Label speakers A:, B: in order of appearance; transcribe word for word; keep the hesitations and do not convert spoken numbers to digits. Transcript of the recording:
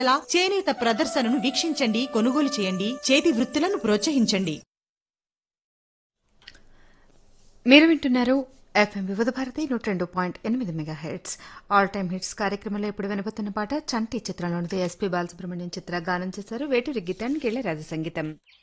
A: చేనేత ప్రదర్శనను వీక్షించండి, కొనుగోలు చేయండి, చేతి వృత్తులను ప్రోత్సహించండి.
B: మీరు వింటున్నారు ఎఫ్ఎం వివిధ భారతి నూట రెండు పాయింట్ ఎనిమిది mega heads. All time hits కార్యక్రమంలో ఇప్పుడు వినబోతున్న పాట చంటి చిత్రంలోనిది. ఎస్పీ బాలసుబ్రహ్మణ్యం చిత్ర గానం చేశారు. వేటూరి గీతానికి ఇళయరాజా సంగీతం.